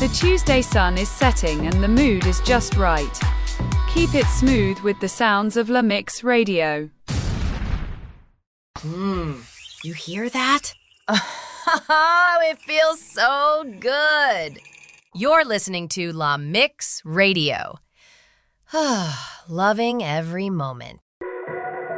The Tuesday sun is setting and the mood is just right. Keep it smooth with the sounds of La Mix Radio. You hear that? It feels so good. You're listening to La Mix Radio. Loving every moment.